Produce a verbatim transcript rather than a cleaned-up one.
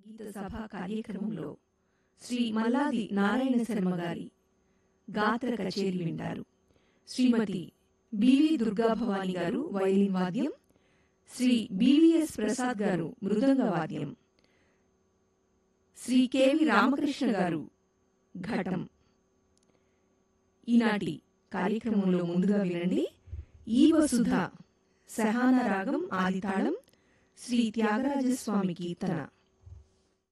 గీత సభ కార్యక్రమంలో శ్రీ మల్లాది నారాయణ శర్మ గారి గాత్ర కచేరీ వింటారు. శ్రీమతి బివి దుర్గాభవాని గారు వయలిన్ వాద్యం, శ్రీ బివిఎస్ ప్రసాద్ గారు మృదంగ వాద్యం, శ్రీ కెవి రామకృష్ణ గారు ఘటం. ఈనాటి కార్యక్రమంలో ముందుగా వినండి ఈ వసుధ సహాన రాగం ఆదితాళం శ్రీ త్యాగరాజస్వామి కీర్తన.